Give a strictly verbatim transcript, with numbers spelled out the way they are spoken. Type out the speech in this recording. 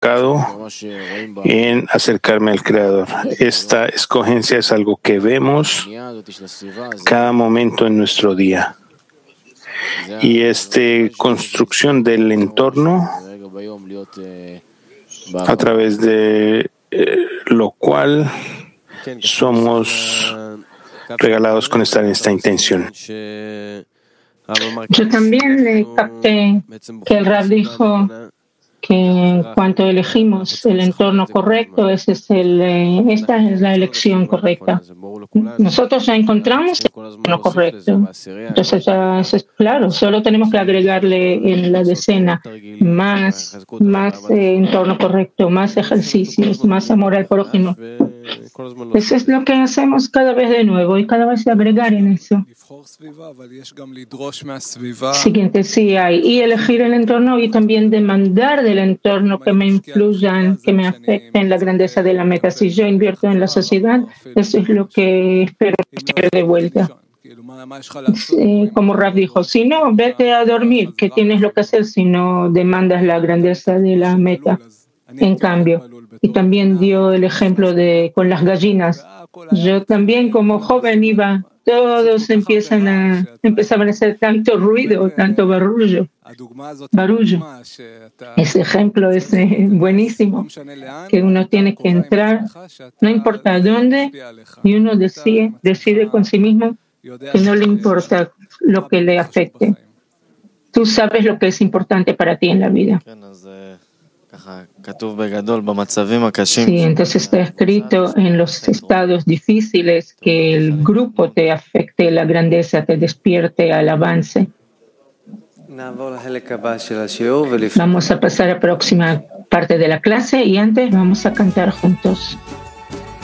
enfocado en acercarme al Creador. Esta escogencia es algo que vemos cada momento en nuestro día. Y esta construcción del entorno, a través de eh, lo cual somos regalados con estar en esta intención. Yo también le capté que el Rab dijo que en cuanto elegimos el entorno correcto, ese es el, eh, esta es la elección correcta. Nosotros ya encontramos el entorno correcto. Entonces, ya eso es claro, solo tenemos que agregarle en la decena más, más eh, entorno correcto, más ejercicios, más amor al prójimo. Eso es lo que hacemos cada vez de nuevo y cada vez agregar en eso. Siguiente, sí hay. Y elegir el entorno y también demandar del entorno que me influyan, que me afecten la grandeza de la meta. Si yo invierto en la sociedad, eso es lo que espero de vuelta. Sí, como Rab dijo, si no, vete a dormir, ¿qué tienes lo que hacer si no demandas la grandeza de la meta? En cambio, y también dio el ejemplo de con las gallinas. Yo también como joven iba, todos empiezan a, empezaban a hacer tanto ruido, tanto barullo. barullo. Ese ejemplo es eh, buenísimo, que uno tiene que entrar, no importa dónde, y uno decide, decide con sí mismo que no le importa lo que le afecte. Tú sabes lo que es importante para ti en la vida. Sí, entonces está escrito en los estados difíciles que el grupo te afecte la grandeza, te despierte al avance. Vamos a pasar a la próxima parte de la clase y antes vamos a cantar juntos.